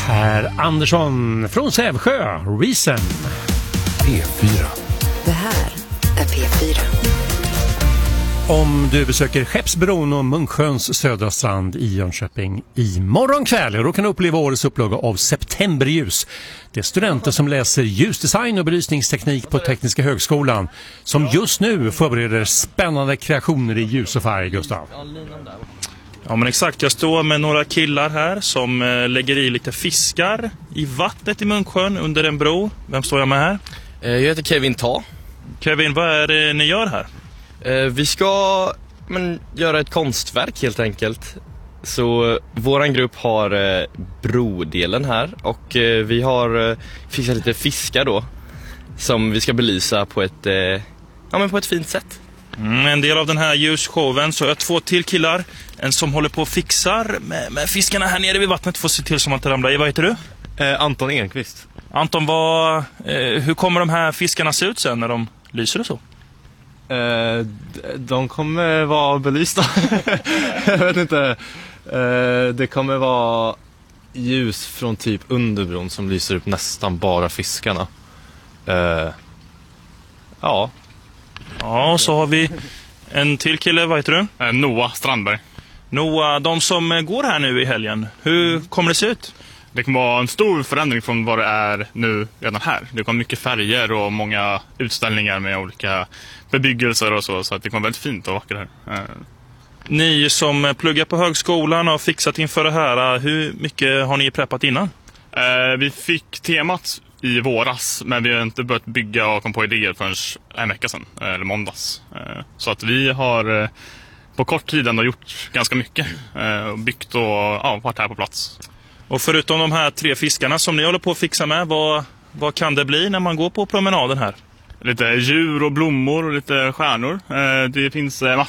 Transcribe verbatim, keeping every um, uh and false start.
Per Andersson från Sävsjö, Reason. P fyra. Det här är P fyra. Om du besöker Skeppsbron och Munksjöns södra strand i Jönköping i morgon kväll, då kan du uppleva årets upplaga av Septemberljus. Det är studenter som läser ljusdesign och belysningsteknik på Tekniska högskolan som just nu förbereder spännande kreationer i ljus och färg, Gustav. Ja, men exakt, jag står med några killar här som eh, lägger i lite fiskar i vattnet i Munksjön under en bro. Vem står jag med här? Jag heter Kevin Ta. Kevin, vad är det ni gör här? Vi ska men, göra ett konstverk helt enkelt. Så våran grupp har eh, brodelen här och eh, vi har eh, fixat lite fiskar då som vi ska belysa på ett, eh, ja, men på ett fint sätt. Mm, en del av den här ljusshowen så är två till killar. En som håller på och fixar med, med fiskarna här nere vid vattnet för att se till som att det ramlar i. Vad heter du? Eh, Anton Enqvist. Anton, vad, eh, hur kommer de här fiskarna se ut sen när de lyser och så? Eh, de kommer vara belysta. Jag vet inte. Eh, det kommer vara ljus från typ underbron som lyser upp nästan bara fiskarna. Eh, ja. Ja, och så har vi en till kille, vad heter du? Eh, Noah Strandberg. Noah, de som går här nu i helgen, hur kommer det se ut? Det kommer vara en stor förändring från vad det är nu redan här. Det kommer mycket färger och många utställningar med olika bebyggelser och så. Så att det kommer väldigt fint och vackert här. Ni som pluggar på högskolan och har fixat inför det här, hur mycket har ni preppat innan? Eh, vi fick temat i våras, men vi har inte börjat bygga och komma på idéer förrän en vecka sedan, eller måndags. Eh, så att vi har eh, på kort tid ändå gjort ganska mycket. Eh, byggt och ja, varit här på plats. Och förutom de här tre fiskarna som ni håller på att fixa med, vad, vad kan det bli när man går på promenaden här? Lite djur och blommor och lite stjärnor. Eh, det finns eh,